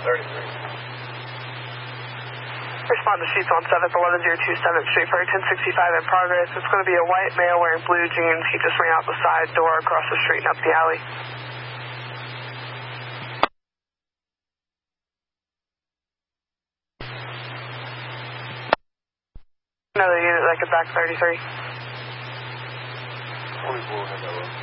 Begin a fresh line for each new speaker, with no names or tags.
Respond to sheets on 7th, 11027th Street for 1065 in progress. It's going to be a white male wearing blue jeans. He just ran out the side door across the street and up the alley. Another unit that could back 33.
24 had that one.